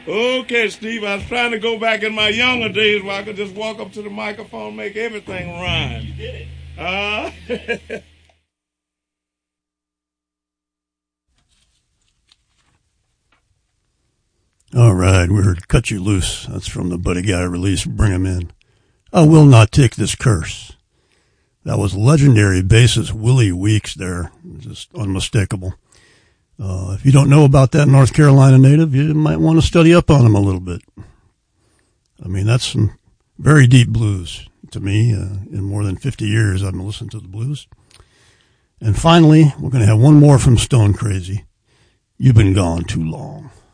Okay, Steve, I was trying to go back in my younger days where I could just walk up to the microphone and make everything rhyme. You did it. All right, we heard Cut You Loose. That's from the Buddy Guy release, Bring 'Em In. I Will Not Take This Curse. That was legendary bassist Willie Weeks there. Just unmistakable. If you don't know about that North Carolina native, you might want to study up on him a little bit. I mean, that's some very deep blues to me. In more than 50 years, I've been listening to the blues. And finally, we're going to have one more from Stone Crazy. You've Been Gone Too Long.